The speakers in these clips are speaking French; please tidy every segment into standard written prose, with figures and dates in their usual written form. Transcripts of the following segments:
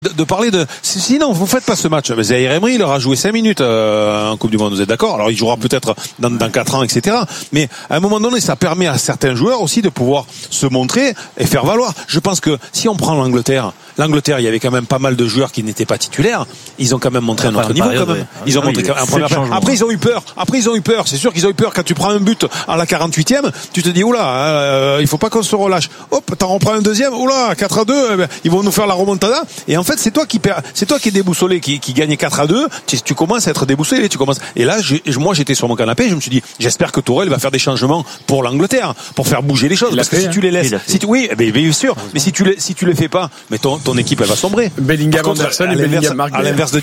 de parler de sinon vous faites pas ce match. Mais Zaïre Emery il aura joué 5 minutes en Coupe du Monde, vous êtes d'accord? Alors il jouera peut-être dans 4 ans, etc. Mais à un moment donné ça permet à certains joueurs aussi de pouvoir se montrer et faire valoir. Je pense que si on prend l'Angleterre il y avait quand même pas mal de joueurs qui n'étaient pas titulaires, ils ont quand même montré un autre niveau quand même. Ils ont montré un premier changement. Après ils ont eu peur, c'est sûr qu'ils ont eu peur quand tu prends un but à la 48e, tu te dis oula, il faut pas qu'on se relâche. Hop, t'en reprends un deuxième, oula, 4-2, ils vont nous faire la remontada et en fait c'est toi qui es déboussolé, qui gagnait 4-2, tu commences à être déboussolé, et là moi j'étais sur mon canapé, je me suis dit j'espère que Tourelle va faire des changements pour l'Angleterre pour faire bouger les choses, parce que si tu les laisses bien sûr, mais si tu les fais pas, mais ton équipe elle va sombrer. Bellingham, Anderson et Bellingham Marc. À l'inverse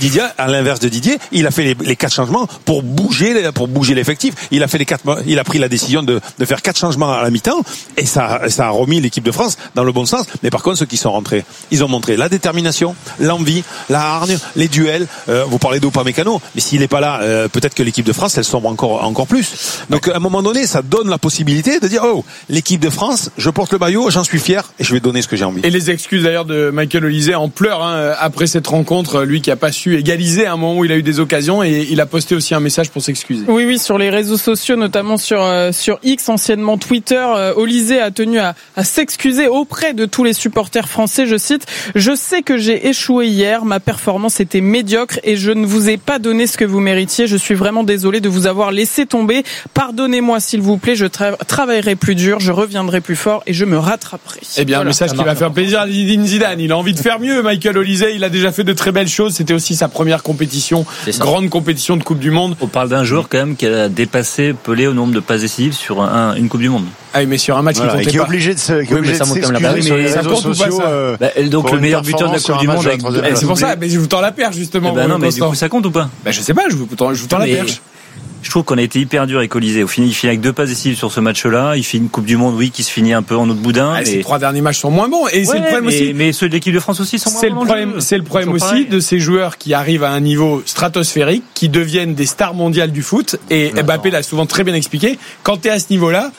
de Didier, il a fait les 4 changements pour bouger l'effectif. Il a pris la décision de faire 4 changements à la mi-temps et ça a remis l'équipe de France dans le bon sens. Mais par contre ceux qui sont rentrés, ils ont montré la détermination, l'envie, la hargne, les duels. Vous parlez d'Upamecano, mais s'il n'est pas là, peut-être que l'équipe de France elle sombre encore plus. Donc à un moment donné, ça donne la possibilité de dire l'équipe de France, je porte le maillot, j'en suis fier et je vais donner ce que j'ai envie. Et les excuses d'ailleurs de Michael Olise en pleurs après cette rencontre, lui qui a pas su égaliser à un moment où il a eu des occasions, et il a posté aussi un message pour s'excuser. Oui, sur les réseaux sociaux, notamment sur X, anciennement Twitter, Olise a tenu à s'excuser auprès de tous les supporters français. Je cite: je sais que j'ai échoué hier, ma performance était médiocre et je ne vous ai pas donné ce que vous méritiez. Je suis vraiment désolé de vous avoir laissé tomber. Pardonnez-moi s'il vous plaît, je travaillerai plus dur, je reviendrai plus fort et je me rattraperai. Eh bien, un message qui va faire plaisir à Zinedine Zidane. Il a envie de faire mieux, Michael Olise. Il a déjà fait de très belles choses. C'était aussi sa première compétition, grande compétition de Coupe du Monde. On parle d'un joueur quand même qui a dépassé Pelé au nombre de passes décisives sur une Coupe du Monde. Ah oui, mais sur un match qui comptait pas. Qui est obligé de s'excuser sur les réseaux sociaux. Donc le meilleur buteur de la Coupe du Monde. C'est pour ça, mais je vous tends la perche justement. Non, mais du coup ça compte ou pas? Je sais pas, je vous tends la perche. Je trouve qu'on a été hyper dur avec Olise. Au final, il finit avec 2 passes décisives sur ce match-là. Il fait une Coupe du Monde, qui se finit un peu en autre boudin. Ces 3 derniers matchs sont moins bons. Et c'est le problème aussi. Mais ceux de l'équipe de France aussi sont moins bons. C'est le problème aussi de ces joueurs qui arrivent à un niveau stratosphérique, qui deviennent des stars mondiales du foot. Et Mbappé l'a souvent très bien expliqué. Quand t'es à ce niveau-là,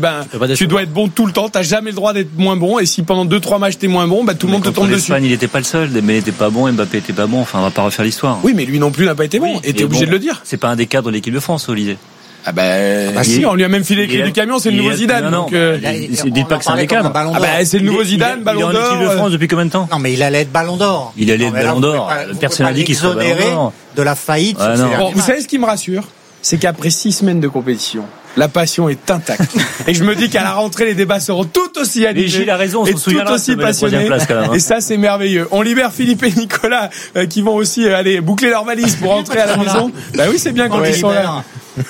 tu dois être bon tout le temps, t'as jamais le droit d'être moins bon, et si pendant 2-3 matchs t'es moins bon, tout le monde te tombe dessus. Il était pas le seul, mais il était pas bon, Mbappé était pas bon, enfin on va pas refaire l'histoire. Oui, mais lui non plus n'a pas été bon, et t'es obligé de le dire. C'est pas un des cadres de l'équipe de France, Olise. Si, on lui a même filé les clés du camion, c'est le nouveau Zidane. Dites pas que c'est un des cadres. C'est le nouveau Zidane, Ballon d'Or. Il est en équipe de France depuis combien de temps? Non, mais il allait être Ballon d'Or. Il allait être Ballon d'Or. Personne n'a dit qu'il serait Ballon d'Or. De la faillite. Vous savez ce qui me rassure? C'est qu'après 6 semaines de compétition, la passion est intacte. Et je me dis qu'à la rentrée, les débats seront tout aussi animés. Et Gilles a raison, et tout aussi passionnés. Et ça, c'est merveilleux. On libère Philippe et Nicolas, qui vont aussi aller boucler leurs valises pour rentrer à la maison. Oui, c'est bien quand ils sont là.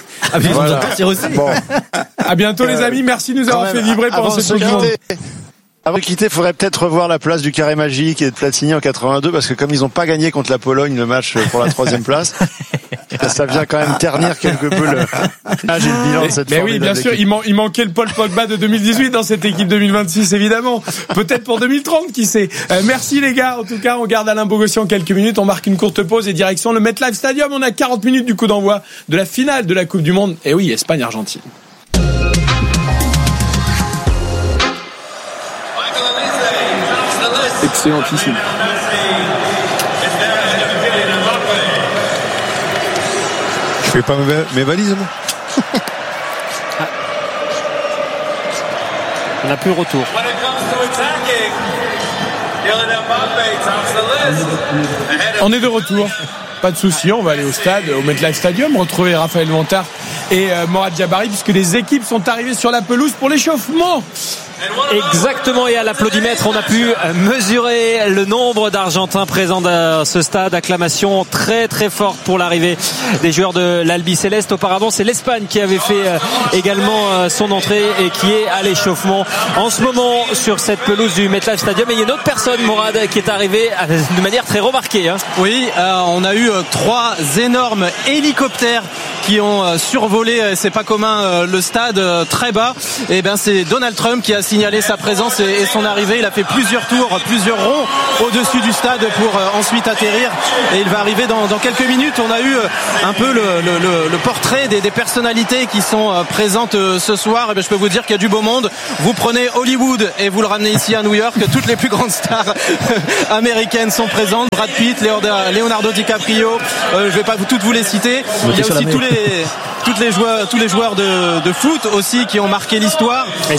À bientôt, les amis. Merci de nous avoir fait vibrer pendant cette Coupe du Monde. Avant de quitter, il faudrait peut-être revoir la place du carré magique et de Platini en 82, parce que comme ils n'ont pas gagné contre la Pologne le match pour la 3e place, ça vient quand même ternir quelque peu l'âge et le bilan de cette formidable. Mais oui, bien sûr, il manquait le Paul Pogba de 2018 dans cette équipe 2026, évidemment. Peut-être pour 2030, qui sait. Merci les gars. En tout cas, on garde Alain Bogossian quelques minutes. On marque une courte pause et direction le MetLife Stadium. On a 40 minutes du coup d'envoi de la finale de la Coupe du Monde. Et oui, Espagne-Argentine. Excellentissime. Je fais pas mes valises, moi. On n'a plus le retour. On est de retour. Pas de souci, on va aller au stade, au MetLife Stadium, retrouver Raphaël Montard et Morad Jabari, puisque les équipes sont arrivées sur la pelouse pour l'échauffement. Exactement, et à l'applaudimètre, on a pu mesurer le nombre d'Argentins présents dans ce stade. Acclamation très très forte pour l'arrivée des joueurs de l'Albi Céleste. Auparavant, c'est l'Espagne qui avait fait également son entrée et qui est à l'échauffement en ce moment sur cette pelouse du MetLife Stadium. Et il y a une autre personne, Morad, qui est arrivée de manière très remarquée. Oui, on a eu 3 énormes hélicoptères qui ont survolé, c'est pas commun, le stade très bas. Et c'est Donald Trump qui a signaler sa présence et son arrivée. Il a fait plusieurs tours, plusieurs ronds au-dessus du stade pour ensuite atterrir. Et il va arriver dans quelques minutes. On a eu un peu le portrait des personnalités qui sont présentes ce soir. Et bien, je peux vous dire qu'il y a du beau monde. Vous prenez Hollywood et vous le ramenez ici à New York. Toutes les plus grandes stars américaines sont présentes. Brad Pitt, Leonardo DiCaprio. Je vais pas toutes vous les citer. Il y a aussi tous les joueurs de foot aussi qui ont marqué l'histoire. Et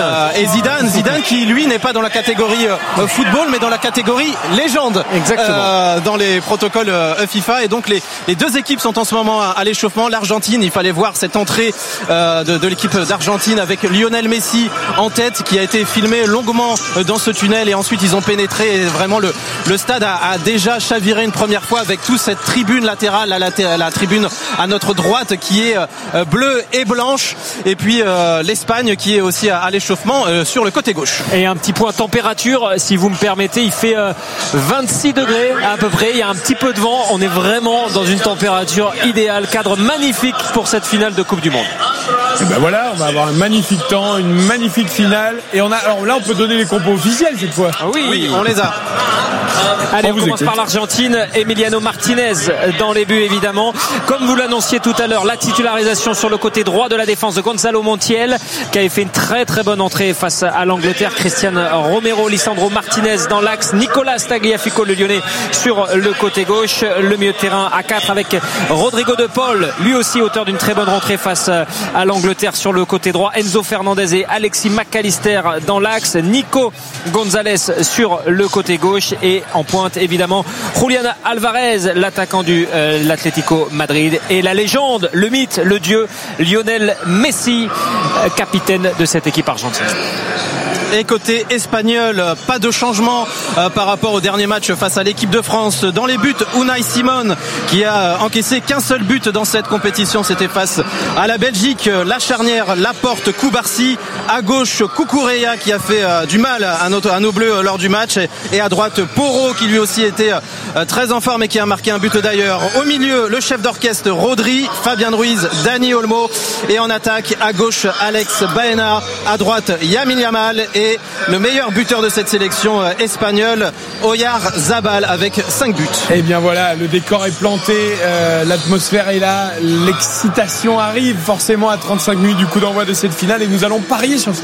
Zidane qui lui n'est pas dans la catégorie football mais dans la catégorie légende. Exactement. Dans les protocoles FIFA. Et donc les deux équipes sont en ce moment à l'échauffement. L'Argentine, il fallait voir cette entrée de l'équipe d'Argentine avec Lionel Messi en tête qui a été filmé longuement dans ce tunnel et ensuite ils ont pénétré et vraiment le stade a déjà chaviré une première fois avec toute cette tribune latérale, la tribune à notre droite qui est bleue et blanche et puis l'Espagne qui est aussi à l'échauffement sur le côté gauche. Et un petit point température, si vous me permettez, il fait 26 degrés à peu près, il y a un petit peu de vent, on est vraiment dans une température idéale, cadre magnifique pour cette finale de Coupe du Monde. Et ben voilà, on va avoir un magnifique temps, une magnifique finale et alors là on peut donner les compos officiels cette fois. Oui, on les a. Allez, on commence par l'Argentine. Emiliano Martinez dans les buts évidemment. Comme vous l'annonciez tout à l'heure, la titularisation sur le côté droit de la défense de Gonzalo Montiel qui avait fait une très très bonne entrée face à l'Angleterre. Christian Romero, Lisandro Martinez dans l'axe, Nicolas Tagliafico le Lyonnais sur le côté gauche. Le milieu de terrain à 4 avec Rodrigo de Paul, lui aussi auteur d'une très bonne rentrée face à l'Angleterre sur le côté droit. Enzo Fernandez et Alexis McAllister dans l'axe, Nico Gonzalez sur le côté gauche et en pointe évidemment Julian Alvarez, l'attaquant du l'Atlético Madrid et la légende, le mythe, le dieu Lionel Messi, capitaine de cette équipe argentine. Et côté espagnol, pas de changement par rapport au dernier match face à l'équipe de France. Dans les buts, Unai Simon qui a encaissé qu'un seul but dans cette compétition, c'était face à la Belgique. La charnière, Laporte, Koubarsi, à gauche Cucurella qui a fait du mal à nos bleus lors du match et à droite Porro qui lui aussi était très en forme et qui a marqué un but d'ailleurs. Au milieu, le chef d'orchestre Rodri, Fabian Ruiz, Dani Olmo et en attaque à gauche Alex Baena, à droite Lamine Yamal et le meilleur buteur de cette sélection espagnole, Oyarzabal avec 5 buts. Et bien voilà, le décor est planté, l'atmosphère est là, l'excitation arrive forcément à 35 minutes du coup d'envoi de cette finale et nous allons parier sur ce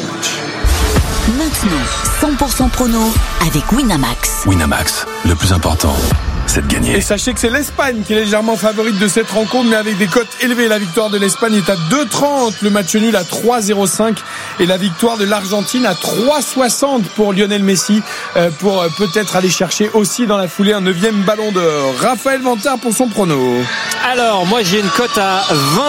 match. Maintenant, 100% prono avec Winamax. Winamax, le plus important, c'est de gagner. Et sachez que c'est l'Espagne qui est légèrement favorite de cette rencontre, mais avec des cotes élevées. La victoire de l'Espagne est à 2,30, le match nul à 3,05 et la victoire de l'Argentine à 3,60 pour Lionel Messi, pour peut-être aller chercher aussi dans la foulée un 9e ballon d'or. Raphaël Vantard pour son prono. Alors moi j'ai une cote à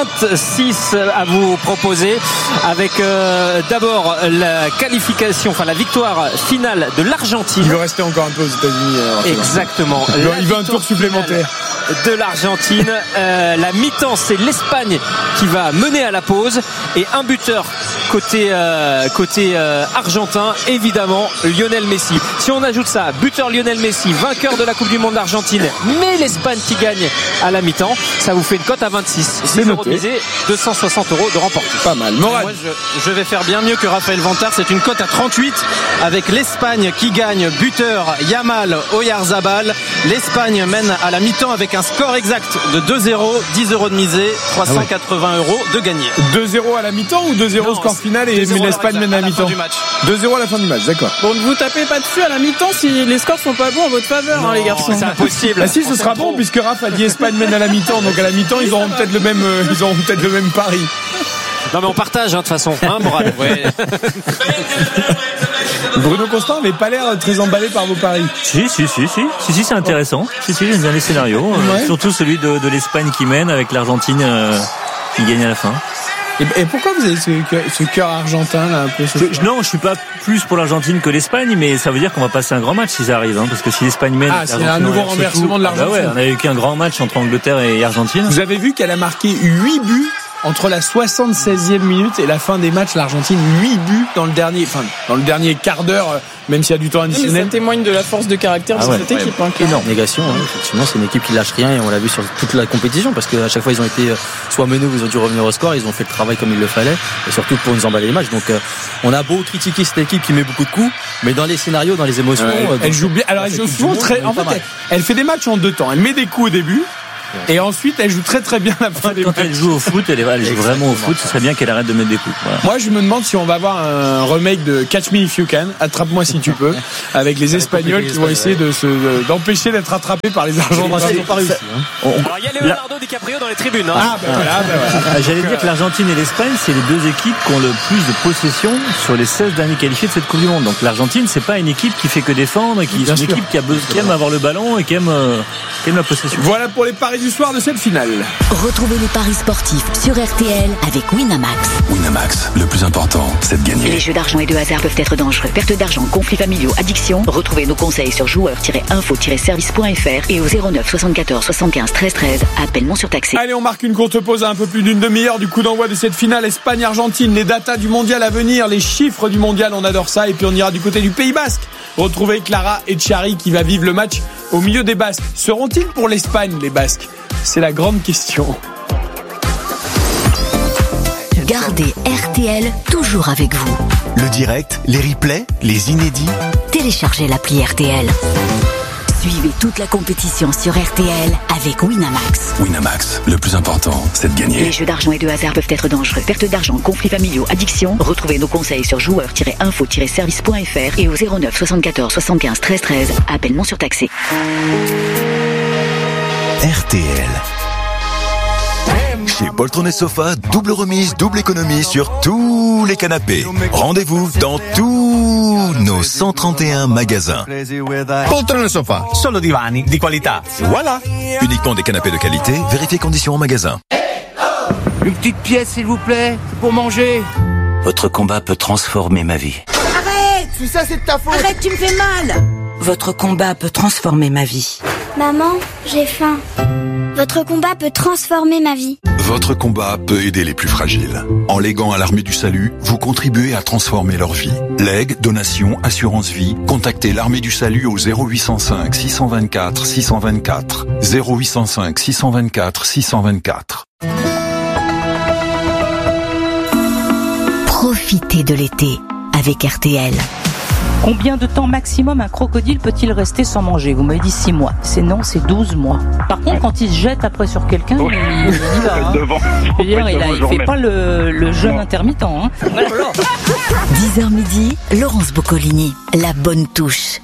26 à vous proposer avec d'abord la qualification, enfin la victoire finale de l'Argentine. Il veut rester encore un peu aux États-Unis. Exactement. Il veut un tour supplémentaire de l'Argentine. La mi-temps, c'est l'Espagne qui va mener à la pause et un buteur côté argentin, évidemment Lionel Messi. Si on ajoute ça, buteur Lionel Messi, vainqueur de la Coupe du Monde d'Argentine, mais l'Espagne qui gagne à la mi-temps, ça vous fait une cote à 26. C'est noté. 260 € de remporté. Pas mal. Morane. Moi, je vais faire bien mieux que Raphaël Vantard. C'est une cote à 38 avec l'Espagne qui gagne, buteur Yamal, Oyarzabal. L'Espagne mène à la mi-temps avec un score exact de 2-0, 10 € de misée, 380 € de gagné. 2-0 à la mi-temps ou 2-0 score final et l'Espagne mène à la mi-temps. 2-0 à la fin du match, d'accord. Bon, ne vous tapez pas dessus à la mi-temps si les scores sont pas bons en votre faveur, les garçons. C'est impossible. Ah si, ce sera bon puisque Raph a dit Espagne mène à la mi-temps, donc à la mi-temps ils auront peut-être le même pari. Non mais on partage de toute façon, hein, Morane. Ouais. Bruno Constant n'avait pas l'air très emballé par vos paris. Si, c'est intéressant. Si, j'aime bien les scénarios. Ouais. Surtout celui de l'Espagne qui mène avec l'Argentine qui gagne à la fin. Et pourquoi vous avez ce cœur argentin là un peu Non, je suis pas plus pour l'Argentine que l'Espagne, mais ça veut dire qu'on va passer un grand match si ça arrive, hein, parce que si l'Espagne mène, c'est un nouveau renversement de l'Argentine. Bah ouais, on a eu qu'un grand match entre Angleterre et Argentine. Vous avez vu qu'elle a marqué 8 buts entre la 76e minute et la fin des matchs, l'Argentine 8 buts dans le dernier quart d'heure, même s'il y a du temps additionnel. Ça témoigne de la force de caractère de cette équipe. Énorme négation, effectivement, c'est une équipe qui lâche rien et on l'a vu sur toute la compétition parce qu'à chaque fois ils ont été soit menés ou ils ont dû revenir au score, ils ont fait le travail comme il le fallait et surtout pour nous emballer les matchs. Donc on a beau critiquer cette équipe qui met beaucoup de coups, mais dans les scénarios, dans les émotions, elle joue bien. Alors elle joue souvent en fait, elle fait des matchs en 2 temps. Elle met des coups au début. Et ensuite, elle joue très très bien la fin des matchs. Quand elle joue au foot, elle joue vraiment au foot. Ce serait bien qu'elle arrête de mettre des coups. Voilà. Moi, je me demande si on va avoir un remake de Catch Me If You Can, Attrape-moi si tu peux, avec les Espagnols qui vont essayer d'empêcher d'être attrapés par les Argentins. Ils n'ont pas réussi. Alors, il y a Leonardo DiCaprio dans les tribunes. Voilà. J'allais dire que l'Argentine et l'Espagne, c'est les 2 équipes qui ont le plus de possession sur les 16 derniers qualifiés de cette Coupe du Monde. Donc l'Argentine, c'est pas une équipe qui fait que défendre, c'est une équipe qui aime avoir le ballon et qui aime la possession. Voilà pour les paris du soir de cette finale. Retrouvez les paris sportifs sur RTL avec Winamax. Winamax, le plus important, c'est de gagner. Les jeux d'argent et de hasard peuvent être dangereux. Perte d'argent, conflits familiaux, addiction. Retrouvez nos conseils sur joueurs-info-service.fr et au 09 74 75 13 13. Appel non surtaxé. Allez, on marque une courte pause à un peu plus d'une demi-heure du coup d'envoi de cette finale Espagne-Argentine. Les datas du mondial à venir, les chiffres du mondial, on adore ça. Et puis on ira du côté du Pays Basque. Retrouvez Clara et Tchari qui va vivre le match au milieu des Basques. Seront-ils pour l'Espagne, les Basques ? C'est la grande question. Gardez RTL toujours avec vous. Le direct, les replays, les inédits. Téléchargez l'appli RTL. Suivez toute la compétition sur RTL avec Winamax. Winamax, le plus important, c'est de gagner. Les jeux d'argent et de hasard peuvent être dangereux. Perte d'argent, conflits familiaux, addiction. Retrouvez nos conseils sur joueurs-info-service.fr et au 09 74 75 13 13. Appel non surtaxé. RTL. Chez Poltron et Sofa, double remise, double économie sur tous les canapés. Rendez-vous dans tous nos 131 magasins. Poltron et Sofa, solo divani di qualità. Voilà. Uniquement des canapés de qualité, vérifiez conditions en magasin. Une petite pièce, s'il vous plaît, pour manger. Votre combat peut transformer ma vie. Arrête! Tout ça, c'est de ta faute. Arrête, tu me fais mal. Votre combat peut transformer ma vie. Maman, j'ai faim. Votre combat peut transformer ma vie. Votre combat peut aider les plus fragiles. En léguant à l'Armée du Salut, vous contribuez à transformer leur vie. Legs, donations, assurance vie, contactez l'Armée du Salut au 0805 624 624. 0805 624 624. Profitez de l'été avec RTL. Combien de temps maximum un crocodile peut-il rester sans manger? Vous m'avez dit 6 mois. C'est non, c'est 12 mois. Par contre, quand il se jette après sur quelqu'un, il y va. Devant. Il fait pas le jeûne intermittent. 10h midi, Laurence Boccolini. La bonne touche.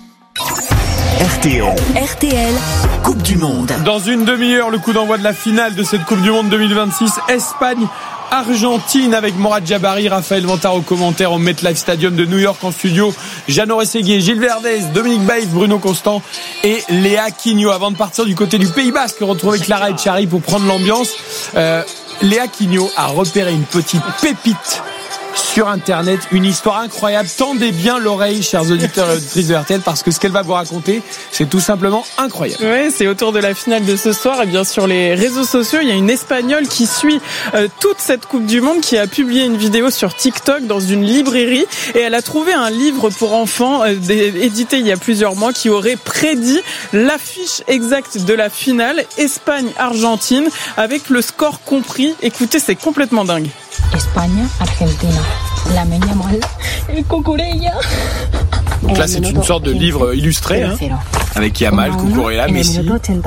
RTL, Coupe du Monde. Dans une demi-heure, le coup d'envoi de la finale de cette Coupe du Monde 2026. Espagne-Argentine avec Morad Jabari, Raphaël Vantard au commentaire au MetLife Stadium de New York en studio. Jeannot Rességuier, Gilles Verdez, Dominique Baïf, Bruno Constant et Léa Quigno. Avant de partir du côté du Pays Basque, retrouver Clara et Tchari pour prendre l'ambiance. Léa Quigno a repéré une petite pépite sur Internet, une histoire incroyable. Tendez bien l'oreille, chers auditeurs et auditrices de RTL, parce que ce qu'elle va vous raconter, c'est tout simplement incroyable. Oui, c'est autour de la finale de ce soir. Et bien sur les réseaux sociaux, il y a une Espagnole qui suit toute cette Coupe du Monde, qui a publié une vidéo sur TikTok dans une librairie, et elle a trouvé un livre pour enfants édité il y a plusieurs mois qui aurait prédit l'affiche exacte de la finale Espagne-Argentine avec le score compris. Écoutez, c'est complètement dingue. Espagne, Argentina. La meña mal. El Cucurella. Donc là, c'est une sorte de livre illustré, hein, avec Yamal, Cucurella, Messi.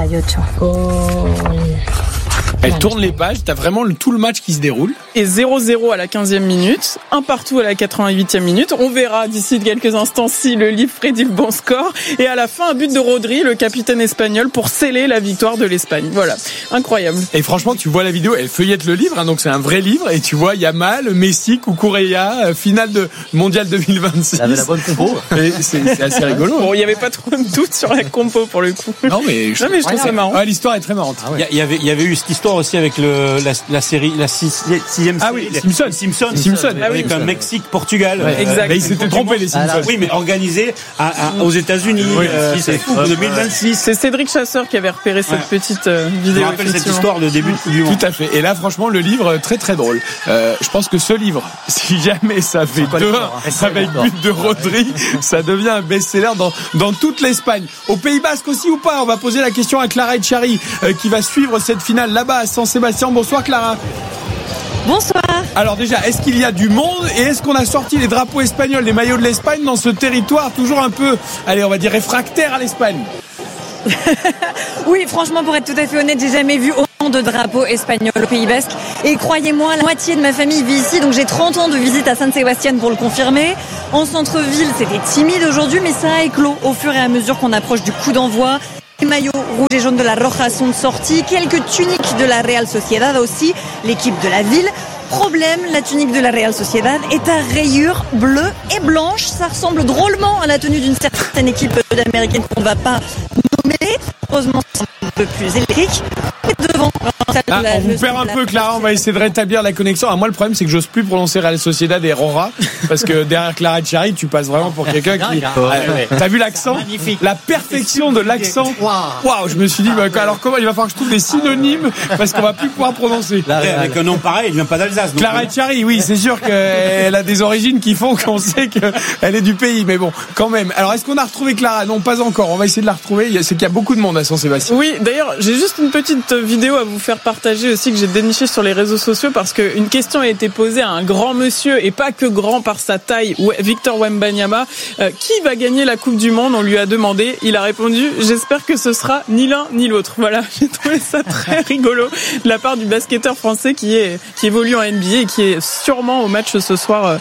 Elle tourne les pages, t'as vraiment tout le match qui se déroule. Et 0-0 à la 15e minute, un partout à la 88e minute. On verra d'ici quelques instants si le livre prédit le bon score. Et à la fin, un but de Rodri, le capitaine espagnol, pour sceller la victoire de l'Espagne. Voilà, incroyable. Et franchement, tu vois la vidéo, elle feuillette le livre, hein, donc c'est un vrai livre. Et tu vois Yamal, Messi, Cucurella, finale de Mondial 2026. Elle avait la bonne compo. Et c'est assez rigolo. Bon, il n'y avait pas trop de doute sur la compo pour le coup. Non mais je trouve ça marrant. Ah, l'histoire est très marrante. Ah ouais. Il y avait eu cette histoire histoire aussi avec la série, la sixième série. Ah oui, Simpson. Avec un Mexique-Portugal. Exact. Mais ils s'étaient trompés, les Simpsons. Oui, mais organisé aux États-Unis. C'est fou, 2026. C'est Cédric Chasseur qui avait repéré cette petite vidéo. Je me rappelle cette histoire de début de Coupe du Monde. Tout à fait. Et là, franchement, le livre, très très drôle. Je pense que ce livre, si jamais ça fait 2-1 avec but de Rodri, ça devient un best-seller dans toute l'Espagne. Au Pays Basque aussi ou pas? On va poser la question à Clara Etchari qui va suivre cette finale là-bas à San Sébastien. Bonsoir Clara. Bonsoir. Alors déjà, est-ce qu'il y a du monde et est-ce qu'on a sorti les drapeaux espagnols, les maillots de l'Espagne dans ce territoire toujours un peu, allez, on va dire réfractaire à l'Espagne? Oui, franchement, pour être tout à fait honnête, j'ai jamais vu autant de drapeaux espagnols au Pays Basque. Et croyez-moi, la moitié de ma famille vit ici, donc j'ai 30 ans de visite à San Sebastián pour le confirmer. En centre-ville, c'était timide aujourd'hui, mais ça a éclos au fur et à mesure qu'on approche du coup d'envoi. Les maillots rouges et jaunes de la Roja sont sortis, quelques tuniques de la Real Sociedad aussi, l'équipe de la ville. Problème, la tunique de la Real Sociedad est à rayures bleues et blanches. Ça ressemble drôlement à la tenue d'une certaine équipe sud-américaine qu'on ne va pas nommer. Heureusement, c'est un peu plus électrique. Et devant, on vous perd un peu, Clara. On va essayer de rétablir la connexion. Alors moi, le problème, c'est que j'ose plus prononcer Real Sociedad et Rora parce que derrière Clara Etchari, tu passes vraiment pour quelqu'un qui. T'as vu l'accent? Magnifique. La perfection de l'accent. Waouh. Je me suis dit, alors comment il va falloir que je trouve des synonymes parce qu'on va plus pouvoir prononcer. Avec un nom pareil, il vient pas d'Alsace. Clara Etchari, oui, c'est sûr qu'elle a des origines qui font qu'on sait qu'elle est du pays, mais bon, quand même. Alors, est-ce qu'on a retrouvé Clara? Non, pas encore. On va essayer de la retrouver. C'est qu'il y a beaucoup de monde à San Sébastien. Oui, d'ailleurs, j'ai juste une petite vidéo à vous faire partager aussi que j'ai dénichée sur les réseaux sociaux parce qu'une question a été posée à un grand monsieur et pas que grand par sa taille, Victor Wembanyama. Qui va gagner la Coupe du Monde? On lui a demandé. Il a répondu, j'espère que ce sera ni l'un ni l'autre. Voilà, j'ai trouvé ça très rigolo de la part du basketteur français qui évolue en NBA et qui est sûrement au match ce soir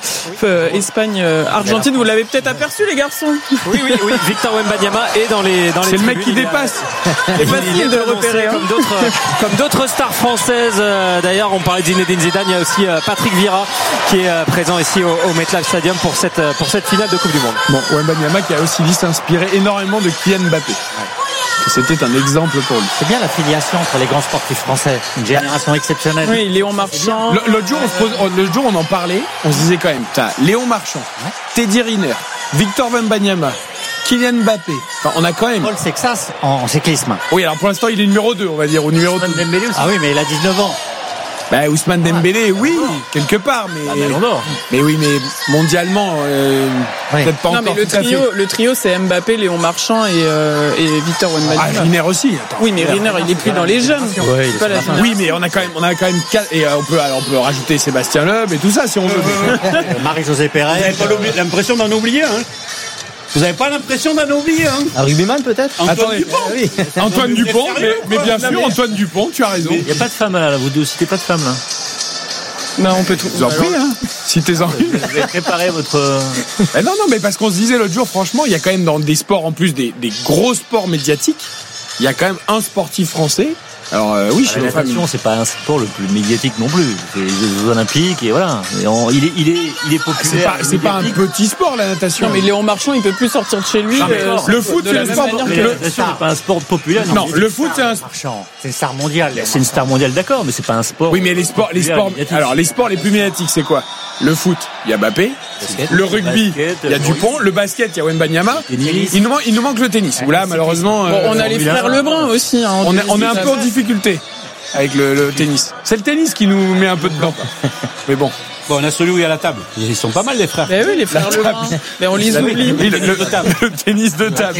Espagne-Argentine. Vous l'avez peut-être aperçu, les garçons? Oui, Victor Wembanyama est dans les c'est le mec qui dépasse. C'est facile de le repérer. Comme d'autres stars françaises. D'ailleurs, on parlait de Zinedine Zidane. Il y a aussi Patrick Vieira qui est présent ici au MetLife Stadium pour cette finale de Coupe du Monde. Bon, Wembanyama qui a aussi dit s'inspirer énormément de Kylian Mbappé. C'était un exemple pour lui. C'est bien la filiation entre les grands sportifs français. Une génération exceptionnelle. Oui, Léon Marchand. L'autre jour, on en parlait. On se disait quand même, t'as Léon Marchand, Teddy Riner, Victor Wembanyama, Kylian Mbappé. Enfin, on a quand même. Paul Sexas en cyclisme. Oui, alors pour l'instant, il est numéro 2, on va dire, au numéro 2. Ah oui, mais il a 19 ans. Ousmane Dembélé, oui, quelque part, mais oui, mais mondialement, peut-être pas encore. Mais le trio, c'est Mbappé, Léon Marchand et Victor Wembanyama. Riner aussi. Attends. Oui, mais Riner, il est plus dans les jeunes. Oui, mais on a quand même 4, et on peut rajouter Sébastien Loeb et tout ça si on veut. Marie-Josée Pérez. Vous n'avez pas l'impression d'en oublier, hein? Vous n'avez pas l'impression d'en oublier, hein? Un rugbyman peut-être? Antoine Dupont. Antoine Dupont, mais bien sûr, Antoine Dupont, tu as raison. Il n'y a pas de femme là, vous ne citez pas de femme là. Non, on peut tout. Vous en prie, hein. Citez-en une. Vous avez préparé votre. Non, mais parce qu'on se disait l'autre jour, franchement, il y a quand même dans des sports, en plus des gros sports médiatiques, il y a quand même un sportif français. Alors oui, chez la natation, c'est pas un sport le plus médiatique non plus. C'est les Jeux Olympiques et voilà. Il est populaire. C'est pas un petit sport la natation. Non, mais Léon Marchand, il peut plus sortir de chez lui. Le foot, c'est un sport. C'est pas un sport populaire. Non, le foot, c'est un. C'est une star mondiale. C'est une star mondiale, d'accord, mais c'est pas un sport. Oui, mais les sports. Alors les sports les plus médiatiques, c'est quoi? Le foot, il y a Mbappé. Le rugby, il y a Dupont. Le basket, il y a Wembanyama. Il nous manque le tennis. Où là, malheureusement, on a les frères Lebrun aussi. On est un peu en difficulté avec le tennis. C'est le tennis qui nous met un peu dedans. Mais bon. On a celui où il y a la table. Ils sont pas mal les frères. Mais oui, les frères Lebrun. Mais on les oublie. Le tennis de table.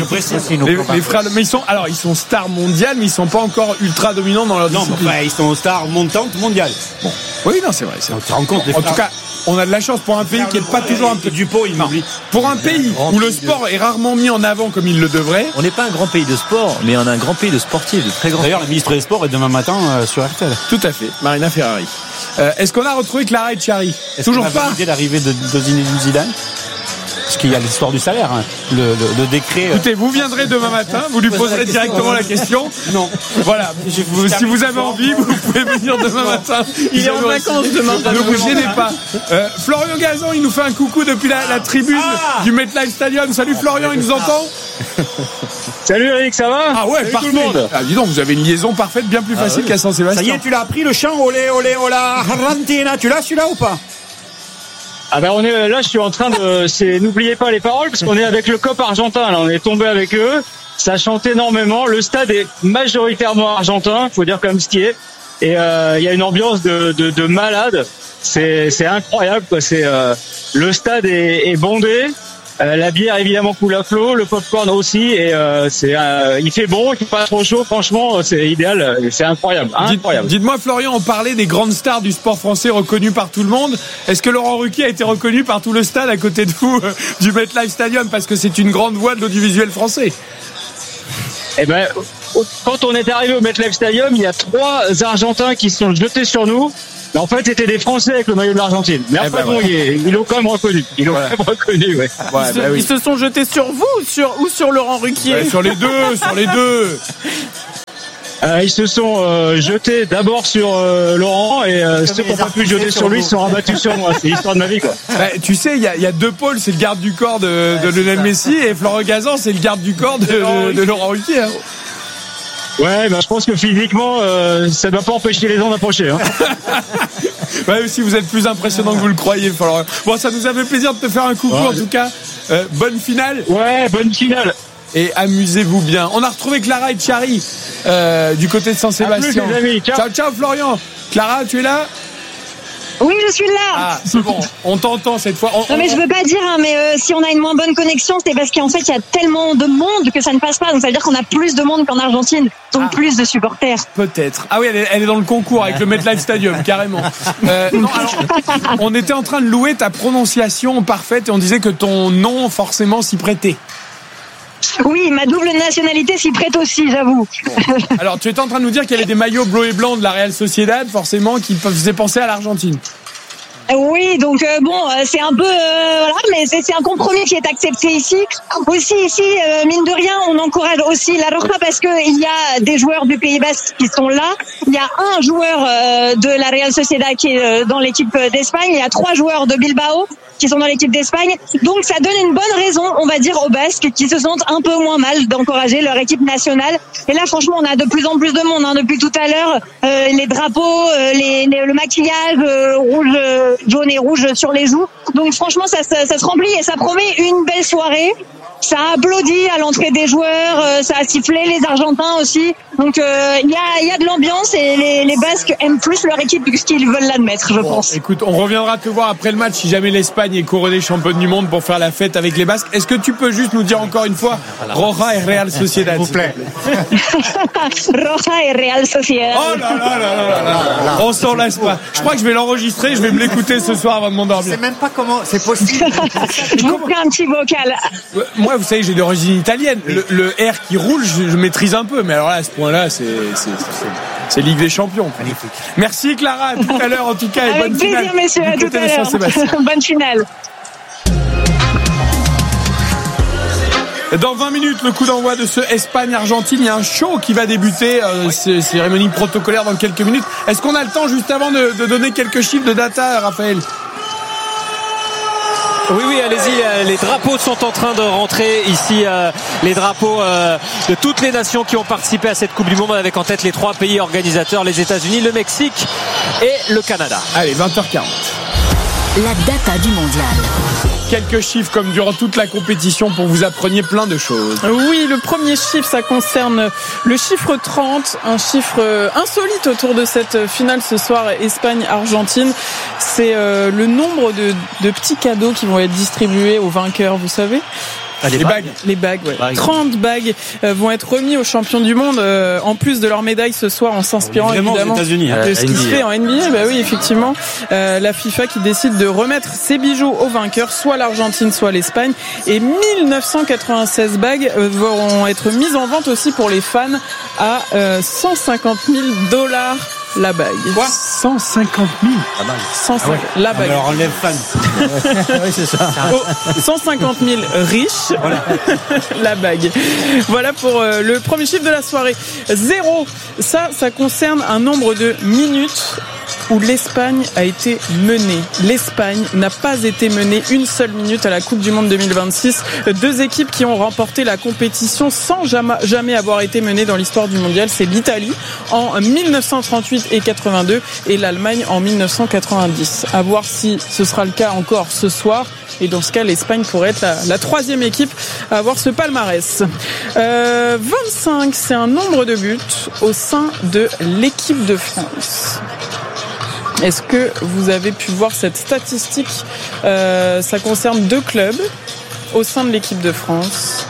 Les frères, mais ils sont stars mondiales, mais ils sont pas encore ultra dominants dans leur discipline. Non, ils sont stars montantes mondiales. Bon. Oui, non, c'est vrai. On te rend compte, les frères. En tout cas, on a de la chance pour un pays qui est pas toujours un peu Dupont, il m'oublie. Pour un pays où le sport est rarement mis en avant comme il le devrait. On n'est pas un grand pays de sport, mais on a un grand pays de sportifs, de très grands. D'ailleurs, la ministre des Sports est demain matin sur RTL. Tout à fait, Marina Ferrari. Est-ce qu'on a retrouvé Clara Etchari? Toujours pas. Est-ce qu'on a validé l'arrivée de Zinedine Zidane? parce qu'il y a l'histoire du salaire, hein. Le décret. Écoutez, vous viendrez demain matin, vous lui poserez directement la question. Non. Voilà. Si vous avez envie, vous pouvez venir demain matin. Il est en vacances demain. Ne vous gênez pas. Florian Gazan, il nous fait un coucou depuis la tribune du MetLife Stadium. Salut Florian, il nous entend? Salut Eric, ça va? Ah ouais, parfait. Tout le monde. Ah, dis donc, vous avez une liaison parfaite, bien plus facile qu'à Saint-Sébastien. Ça y est, tu l'as appris le chant olé olé ola Argentina. Tu l'as celui-là ou pas? Ah ben on est là, je suis en train de. N'oubliez pas les paroles parce qu'on est avec le COP argentin. Là, on est tombé avec eux. Ça chante énormément. Le stade est majoritairement argentin. Faut dire comme ce qui est. Et il y a une ambiance de malade. C'est incroyable quoi. Le stade est bondé. La bière évidemment coule à flot, le popcorn aussi, et il fait bon, il fait pas trop chaud, franchement c'est idéal, c'est incroyable. Dites-moi Florian, on parlait des grandes stars du sport français reconnues par tout le monde. Est-ce que Laurent Ruquier a été reconnu par tout le stade à côté de vous du MetLife Stadium, parce que c'est une grande voix de l'audiovisuel français? Eh ben, quand on est arrivé au MetLife Stadium, il y a 3 Argentins qui se sont jetés sur nous. Mais en fait, c'était des Français avec le maillot de l'Argentine. Mais après, ils l'ont quand même reconnu. Ils se sont jetés sur vous ou sur Laurent Ruquier? Ouais, sur les deux. Ils se sont jetés d'abord sur Laurent et ceux qui n'ont pas pu jeter sur lui se sont rabattus sur moi. C'est l'histoire de ma vie, quoi. Tu sais, il y a 2 pôles. C'est le garde du corps de Lionel Messi et Florent Gazan, c'est le garde du corps de Laurent Ruquier. Hein. Ouais, je pense que physiquement, ça ne doit pas empêcher les gens d'approcher. Hein. Ouais, si vous êtes plus impressionnant que vous le croyez. Bon, ça nous a fait plaisir de te faire un coucou en tout cas. Bonne finale. Ouais, bonne finale. Et amusez-vous bien. On a retrouvé Clara et Chari du côté de Saint-Sébastien. Les amis. Ciao Florian. Clara, tu es là? Oui, je suis là. Ah, c'est bon. On t'entend cette fois. Non, mais je veux pas dire, hein, mais si on a une moins bonne connexion, c'est parce qu'en fait, il y a tellement de monde que ça ne passe pas. Donc, ça veut dire qu'on a plus de monde qu'en Argentine. Donc, plus de supporters. Peut-être. Ah oui, elle est dans le concours avec le MetLife Stadium, carrément. Non, alors, on était en train de louer ta prononciation parfaite et on disait que ton nom, forcément, s'y prêtait. Oui, ma double nationalité s'y prête aussi, j'avoue. Bon. Alors, tu étais en train de nous dire qu'il y avait des maillots bleus et blancs de la Real Sociedad, forcément, qui faisaient penser à l'Argentine. Oui, donc c'est un peu voilà, mais c'est un compromis qui est accepté ici. Aussi ici, mine de rien, on encourage aussi la Roja parce que il y a des joueurs du Pays Basque qui sont là. Il y a un joueur de la Real Sociedad qui est dans l'équipe d'Espagne. Il y a 3 joueurs de Bilbao qui sont dans l'équipe d'Espagne. Donc ça donne une bonne raison, on va dire, aux Basques qui se sentent un peu moins mal d'encourager leur équipe nationale. Et là, franchement, on a de plus en plus de monde. Depuis tout à l'heure, les drapeaux, le maquillage rouge, jaune et rouge sur les joues. Donc franchement, ça se remplit et ça promet une belle soirée. Ça a applaudi à l'entrée des joueurs, ça a sifflé les Argentins aussi. Donc il y a de l'ambiance et les Basques aiment plus leur équipe que ce qu'ils veulent l'admettre, je pense. Écoute, on reviendra te voir après le match si jamais l'Espagne est couronnée championne du monde pour faire la fête avec les Basques. Est-ce que tu peux juste nous dire encore une fois Roja et Real Sociedad, s'il vous plaît? Roja et Real Sociedad. Oh là là là là là. On s'en laisse pas. Je crois que je vais l'enregistrer, je vais me l'écouter ce soir avant de m'endormir. Je sais même pas comment c'est possible. Je vous ferai un petit vocal. Moi, vous savez, j'ai d'origine italienne. Le R qui roule, je maîtrise un peu. Mais alors là, à ce point-là, c'est Ligue des Champions. Magnifique. Merci Clara, à tout à l'heure en tout cas. Et avec bonne plaisir, finale. Messieurs, à tout à l'heure. Bonne finale. Dans 20 minutes, le coup d'envoi de ce Espagne-Argentine. Il y a un show qui va débuter, cérémonie protocolaire dans quelques minutes. Est-ce qu'on a le temps juste avant de donner quelques chiffres de data, Raphaël? Oui, allez-y. Les drapeaux sont en train de rentrer ici. Les drapeaux de toutes les nations qui ont participé à cette Coupe du Monde, avec en tête les 3 pays organisateurs, les États-Unis, le Mexique et le Canada. Allez, 20h40. La data du mondial. Quelques chiffres comme durant toute la compétition pour vous appreniez plein de choses. Oui, le premier chiffre, ça concerne le chiffre 30, un chiffre insolite autour de cette finale ce soir Espagne-Argentine. C'est le nombre de petits cadeaux qui vont être distribués aux vainqueurs, vous savez. Les bagues. Les bagues, ouais. 30 bagues vont être remis aux champions du monde en plus de leur médaille ce soir, en s'inspirant évidemment de ce qui se fait en NBA. Bah oui, effectivement, la FIFA qui décide de remettre ses bijoux aux vainqueurs, soit l'Argentine, soit l'Espagne. Et 1996 bagues vont être mises en vente aussi pour les fans à $150 000 la bague. Quoi 150 000 150 la bague. Alors enlève fan. Oui, c'est ça. 150 000 riches, la bague. Voilà pour le premier chiffre de la soirée. 0, ça concerne un nombre de minutes où l'Espagne a été menée. L'Espagne n'a pas été menée une seule minute à la Coupe du Monde 2026. Deux équipes qui ont remporté la compétition sans jamais avoir été menées dans l'histoire du mondial. C'est l'Italie en 1938 et 82 et l'Allemagne en 1990. À voir si ce sera le cas encore ce soir. Et dans ce cas, l'Espagne pourrait être la troisième équipe à avoir ce palmarès. 25, c'est un nombre de buts au sein de l'équipe de France. Est-ce que vous avez pu voir cette statistique ? Ça concerne 2 clubs au sein de l'équipe de France.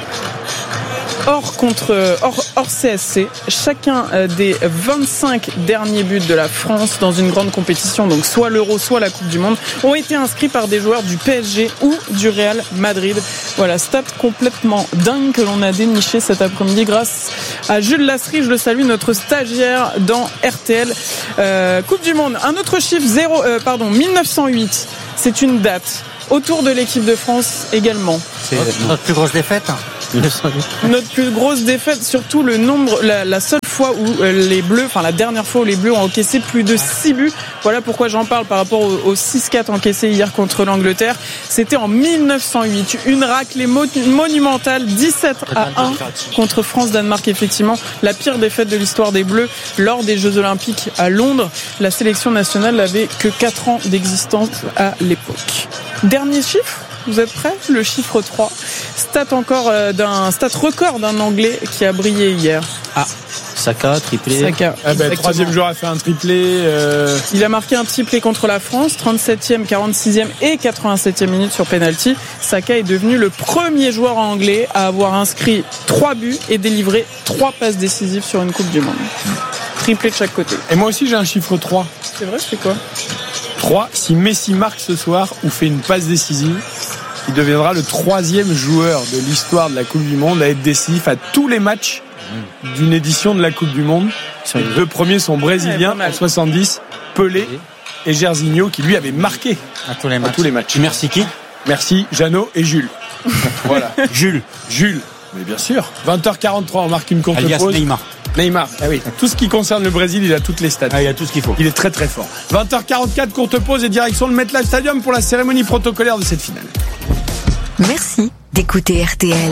Hors CSC, chacun des 25 derniers buts de la France dans une grande compétition, donc soit l'Euro, soit la Coupe du Monde, ont été inscrits par des joueurs du PSG ou du Real Madrid. Voilà, stat complètement dingue que l'on a déniché cet après-midi grâce à Jules Lasserie, je le salue, notre stagiaire dans RTL. Coupe du Monde, un autre chiffre, 1908, c'est une date. Autour de l'équipe de France également. C'est notre plus grosse défaite. Notre plus grosse défaite, surtout le nombre, la seule fois où les Bleus, la dernière fois où les Bleus ont encaissé plus de 6 buts. Voilà pourquoi j'en parle par rapport aux 6-4 encaissés hier contre l'Angleterre. C'était en 1908. Une raclée monumentale, 17-1 contre France-Danemark, effectivement. La pire défaite de l'histoire des Bleus lors des Jeux Olympiques à Londres. La sélection nationale n'avait que 4 ans d'existence à l'époque. Dernier chiffre, vous êtes prêts ? Le chiffre 3. Stat record d'un Anglais qui a brillé hier. Saka, triplé. Saka. Troisième joueur a fait un triplé. Il a marqué un triplé contre la France, 37e, 46e et 87e minute sur penalty. Saka est devenu le premier joueur anglais à avoir inscrit 3 buts et délivré 3 passes décisives sur une Coupe du Monde. Triplé de chaque côté. Et moi aussi j'ai un chiffre 3. C'est vrai, c'est quoi ? 3, si Messi marque ce soir ou fait une passe décisive, il deviendra le 3e joueur de l'histoire de la Coupe du Monde à être décisif à tous les matchs d'une édition de la Coupe du Monde. Les 2 premiers sont brésiliens en 70, Pelé et Jairzinho qui lui avait marqué à tous les matchs. Merci qui ? Merci Jeannot et Jules. Voilà. Jules. Mais bien sûr. 20h43, on marque une courte alias pause. Neymar, ah oui. Tout ce qui concerne le Brésil, il a toutes les stats. Il a tout ce qu'il faut. Il est très très fort. 20h44, courte pause et direction le MetLife Stadium pour la cérémonie protocolaire de cette finale. Merci d'écouter RTL.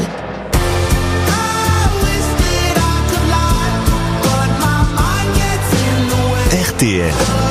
RTL,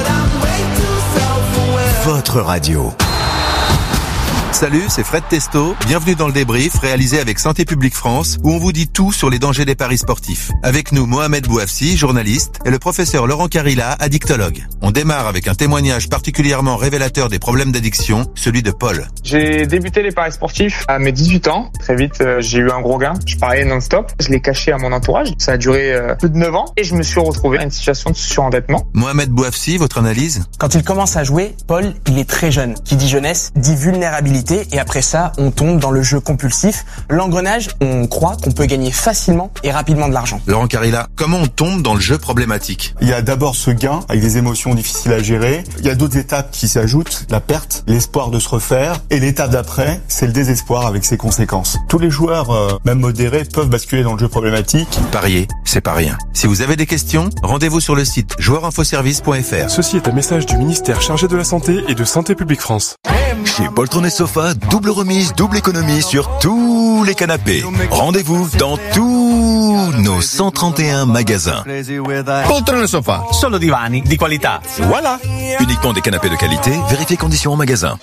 votre radio. Salut, c'est Fred Testo. Bienvenue dans le débrief réalisé avec Santé publique France où on vous dit tout sur les dangers des paris sportifs. Avec nous, Mohamed Bouafsi, journaliste, et le professeur Laurent Carilla, addictologue. On démarre avec un témoignage particulièrement révélateur des problèmes d'addiction, celui de Paul. J'ai débuté les paris sportifs à mes 18 ans. Très vite, j'ai eu un gros gain. Je pariais non-stop. Je l'ai caché à mon entourage. Ça a duré plus de 9 ans et je me suis retrouvé dans une situation de surendettement. Mohamed Bouafsi, votre analyse ? Quand il commence à jouer, Paul, il est très jeune. Qui dit jeunesse, dit vulnérabilité. Et après ça, on tombe dans le jeu compulsif. L'engrenage, on croit qu'on peut gagner facilement et rapidement de l'argent. Laurent Carilla, comment on tombe dans le jeu problématique ? Il y a d'abord ce gain avec des émotions difficiles à gérer. Il y a d'autres étapes qui s'ajoutent. La perte, l'espoir de se refaire. Et l'étape d'après, c'est le désespoir avec ses conséquences. Tous les joueurs, même modérés, peuvent basculer dans le jeu problématique. Parier, c'est pas rien. Si vous avez des questions, rendez-vous sur le site joueurinfoservice.fr. Ceci est un message du ministère chargé de la Santé et de Santé publique France. Chez Poltron et Sofa, double remise, double économie sur tous les canapés. Rendez-vous dans tous nos 131 magasins. Poltron e Sofa, solo divani di qualità. Voilà. Uniquement des canapés de qualité, vérifiez conditions en magasin.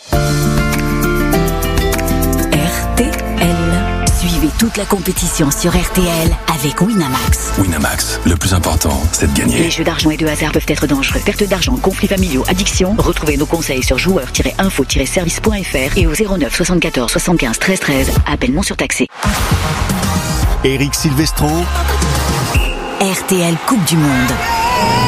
RTL. Suivez toute la compétition sur RTL avec Winamax. Winamax, le plus important, c'est de gagner. Les jeux d'argent et de hasard peuvent être dangereux. Perte d'argent, conflits familiaux, addiction. Retrouvez nos conseils sur joueurs-info-service.fr et au 09 74 75 13 13. Appel non surtaxé. Eric Silvestro. RTL Coupe du Monde.